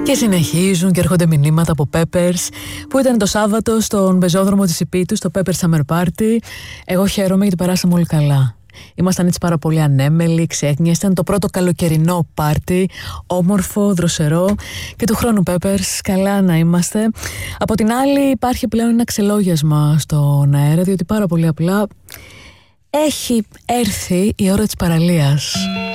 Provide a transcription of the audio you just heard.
Και συνεχίζουν και έρχονται μηνύματα από Peppers που ήταν το Σάββατο στον πεζόδρομο της Ιππίτου, στο Peppers Summer Party. Εγώ χαίρομαι γιατί περάσαμε όλοι καλά. Ήμασταν έτσι πάρα πολύ ανέμελοι, ξέχνια. Ήταν το πρώτο καλοκαιρινό πάρτι, όμορφο, δροσερό. Και του χρόνου Peppers, καλά να είμαστε. Από την άλλη υπάρχει πλέον ένα ξελόγιασμα στον αέρα, διότι πάρα πολύ απλά έχει έρθει η ώρα της παραλίας.